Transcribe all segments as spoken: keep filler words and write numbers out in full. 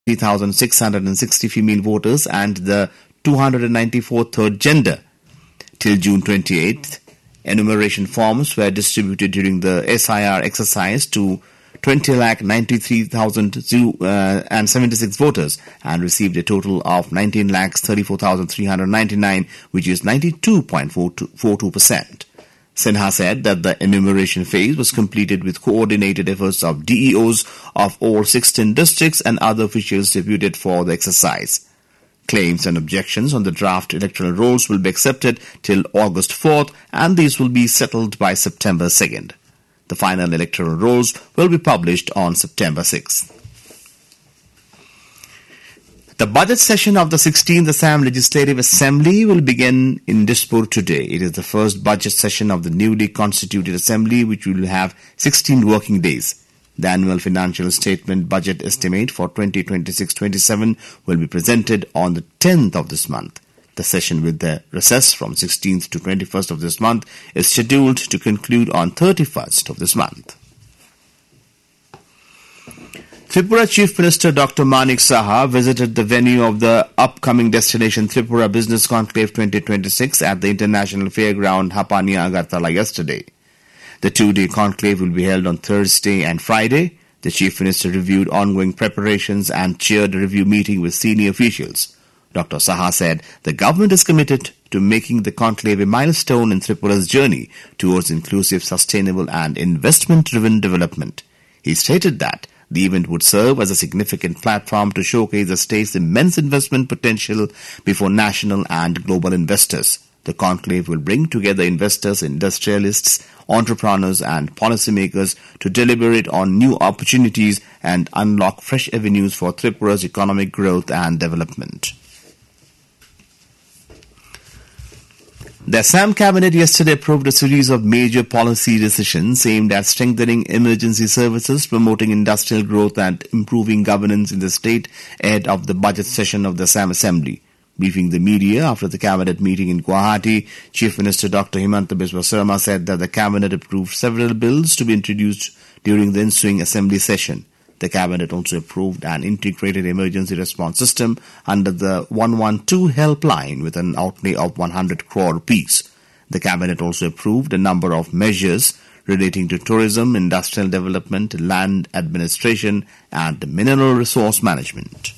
three thousand six hundred sixty female voters and the two hundred ninety-four third gender. Till June twenty-eighth, enumeration forms were distributed during the S I R exercise to twenty lakh ninety-three thousand seventy-six voters and received a total of nineteen lakh thirty-four thousand three hundred ninety-nine, which is ninety-two point four two percent. Sinha said that the enumeration phase was completed with coordinated efforts of D E Os of all sixteen districts and other officials deputed for the exercise. Claims and objections on the draft electoral rolls will be accepted till August fourth, and these will be settled by September second. The final electoral rolls will be published on September sixth. The budget session of the sixteenth Assam Legislative Assembly will begin in Dispur today. It is the first budget session of the newly constituted Assembly, which will have sixteen working days. The annual financial statement budget estimate for twenty twenty-six twenty-seven will be presented on the tenth of this month. The session with the recess from sixteenth to twenty-first of this month is scheduled to conclude on thirty-first of this month. Tripura Chief Minister Doctor Manik Saha visited the venue of the upcoming Destination Tripura Business Conclave twenty twenty-six at the International Fairground Hapania Agartala yesterday. The two-day conclave will be held on Thursday and Friday. The Chief Minister reviewed ongoing preparations and chaired a review meeting with senior officials. Doctor Saha said the government is committed to making the conclave a milestone in Tripura's journey towards inclusive, sustainable and investment-driven development. He stated that the event would serve as a significant platform to showcase the state's immense investment potential before national and global investors. The conclave will bring together investors, industrialists, entrepreneurs and policymakers to deliberate on new opportunities and unlock fresh avenues for Tripura's economic growth and development. The Assam Cabinet yesterday approved a series of major policy decisions aimed at strengthening emergency services, promoting industrial growth and improving governance in the state ahead of the budget session of the Assam Assembly. Briefing the media after the Cabinet meeting in Guwahati, Chief Minister Doctor Himanta Biswa Sarma said that the Cabinet approved several bills to be introduced during the ensuing Assembly session. The Cabinet also approved an integrated emergency response system under the one one two helpline with an outlay of one hundred crore rupees. The Cabinet also approved a number of measures relating to tourism, industrial development, land administration and mineral resource management.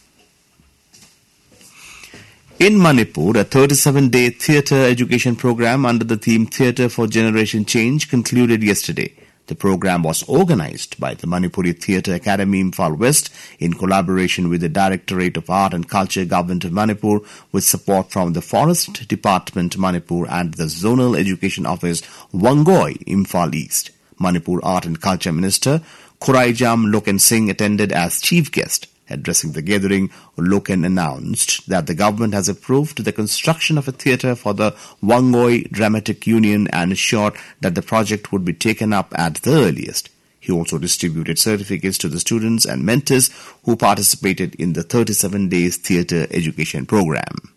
In Manipur, a thirty-seven day theatre education program under the theme Theatre for Generation Change concluded yesterday. The program was organized by the Manipuri Theatre Academy Imphal West in collaboration with the Directorate of Art and Culture Government of Manipur with support from the Forest Department Manipur and the Zonal Education Office Wangoi Imphal East. Manipur Art and Culture Minister Khuraijam Loken Singh attended as chief guest. Addressing the gathering, Loken announced that the government has approved the construction of a theatre for the Wangoi Dramatic Union and assured that the project would be taken up at the earliest. He also distributed certificates to the students and mentors who participated in the thirty-seven days theatre education program.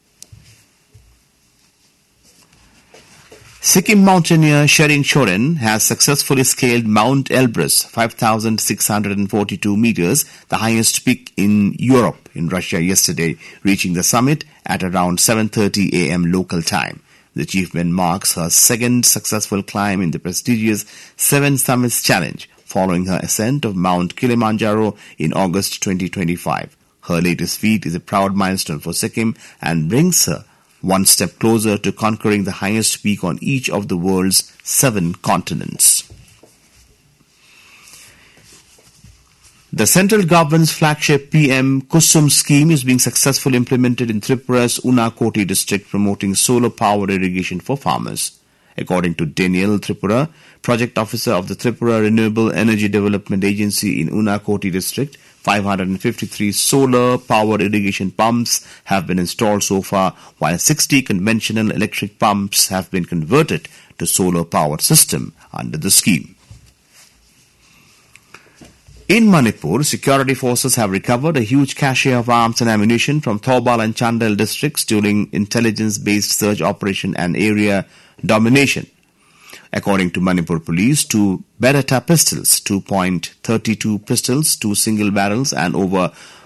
Sikkim mountaineer Sherin Soren has successfully scaled Mount Elbrus, five thousand six hundred forty-two meters, the highest peak in Europe, in Russia yesterday, reaching the summit at around seven thirty a m local time. The achievement marks her second successful climb in the prestigious Seven Summits Challenge, following her ascent of Mount Kilimanjaro in August twenty twenty-five. Her latest feat is a proud milestone for Sikkim and brings her one step closer to conquering the highest peak on each of the world's seven continents. The central government's flagship P M Kusum scheme is being successfully implemented in Tripura's Unakoti district, promoting solar power irrigation for farmers. According to Daniel Tripura, project officer of the Tripura Renewable Energy Development Agency in Unakoti district, five hundred fifty-three solar power irrigation pumps have been installed so far, while sixty conventional electric pumps have been converted to solar power system under the scheme. In Manipur, security forces have recovered a huge cache of arms and ammunition from Thoubal and Chandel districts during intelligence-based search operation and area domination. According to Manipur police, two Beretta pistols, two point three two pistols, two single barrels and over